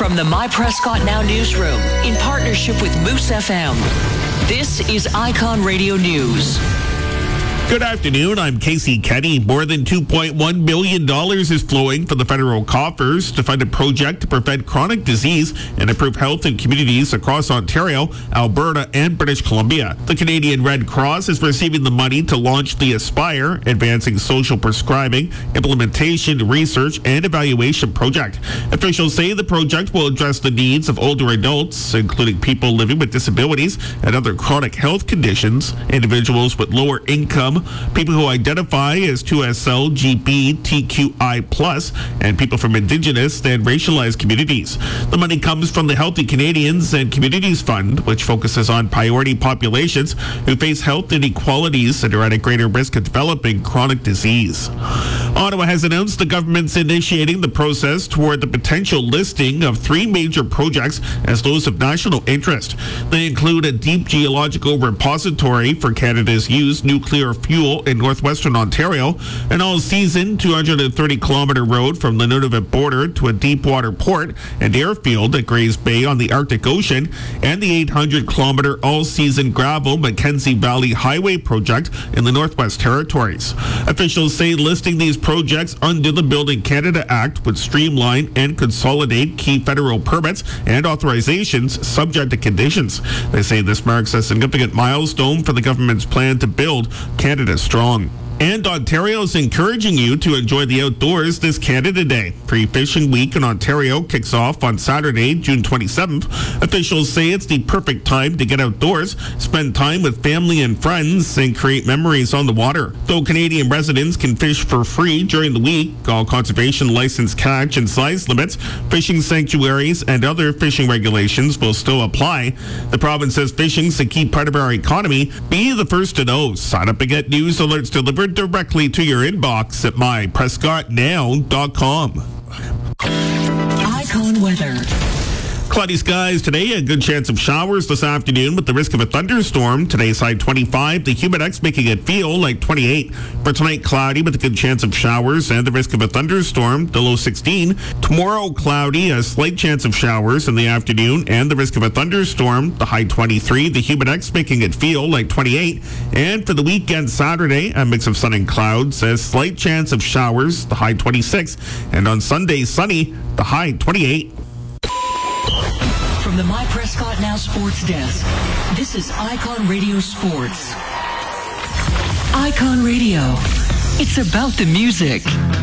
From the My Prescott Now newsroom, in partnership with Moose FM, this is Icon Radio News. Good afternoon, I'm Casey Kenny. More than $2.1 billion is flowing from the federal coffers to fund a project to prevent chronic disease and improve health in communities across Ontario, Alberta, and British Columbia. The Canadian Red Cross is receiving the money to launch the Aspire, Advancing Social Prescribing, Implementation, Research, and Evaluation project. Officials say the project will address the needs of older adults, including people living with disabilities and other chronic health conditions, individuals with lower income, people who identify as 2SLGBTQI+, and people from Indigenous and racialized communities. The money comes from the Healthy Canadians and Communities Fund, which focuses on priority populations who face health inequalities and are at a greater risk of developing chronic disease. Ottawa has announced the government's initiating the process toward the potential listing of 3 major projects as those of national interest. They include a deep geological repository for Canada's used nuclear fuel in northwestern Ontario, an all-season 230-kilometer road from the Nunavut border to a deep-water port and airfield at Grays Bay on the Arctic Ocean, and the 800-kilometer all-season gravel Mackenzie Valley Highway project in the Northwest Territories. Officials say listing these projects under the Building Canada Act would streamline and consolidate key federal permits and authorizations subject to conditions. They say this marks a significant milestone for the government's plan to build Canada strong. And Ontario is encouraging you to enjoy the outdoors this Canada Day. Free Fishing Week in Ontario kicks off on Saturday, June 27th. Officials say it's the perfect time to get outdoors, spend time with family and friends, and create memories on the water. Though Canadian residents can fish for free during the week, all conservation license catch and size limits, fishing sanctuaries, and other fishing regulations will still apply. The province says fishing is a key part of our economy. Be the first to know. Sign up and get news alerts delivered directly to your inbox at myprescottnow.com. Icon weather. Cloudy skies today, a good chance of showers this afternoon with the risk of a thunderstorm. Today's high 25, the humidex making it feel like 28. For tonight, cloudy with a good chance of showers and the risk of a thunderstorm, the low 16. Tomorrow, cloudy, a slight chance of showers in the afternoon and the risk of a thunderstorm, the high 23, the humidex making it feel like 28. And for the weekend, Saturday, a mix of sun and clouds, a slight chance of showers, the high 26. And on Sunday, sunny, the high 28. From the My Prescott Now Sports Desk, this is Icon Radio Sports. Icon Radio. It's about the music.